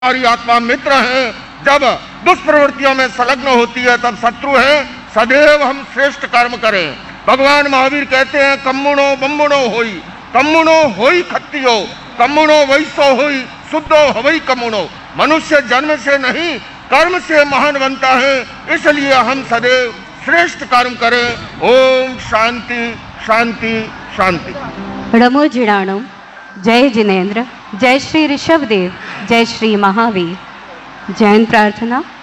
हमारी आत्मा मित्र है। जब दुष्प्रवृत्तियों में संलग्न होती है तब शत्रु है। सदैव हम श्रेष्ठ कर्म करें। भगवान महावीर कहते हैं कम्मुणो बम्मुणो होई, कम्मुणो होई खत्तियो, कम्मुणो वैसो होई शुद्धो हवई कम्मुणो। मनुष्य जन्म से नहीं कर्म से महान बनता है, इसलिए हम सदैव श्रेष्ठ कर्म करें। ओम शांति शांति शांति। नमो जिणाणु। जय जिनेन्द्र, जय श्री ऋषभदेव, जय श्री महावीर। जैन प्रार्थना।